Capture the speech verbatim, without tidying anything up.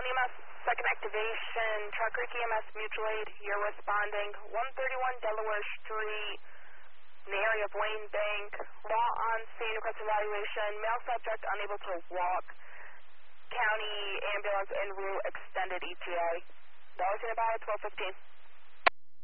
E M S, second activation, Truck Creek E M S, mutual aid, you're responding, one thirty-one Delaware Street, in the area of Wayne Bank, law on scene, request evaluation, male subject unable to walk, county ambulance en route, extended E T A. Dollars in about twelve fifteen.